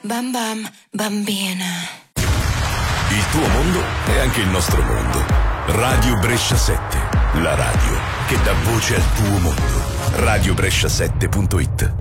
Bam bam, bambina. Il tuo mondo è anche il nostro mondo. Radio Brescia 7, la radio che dà voce al tuo mondo. radiobrescia7.it.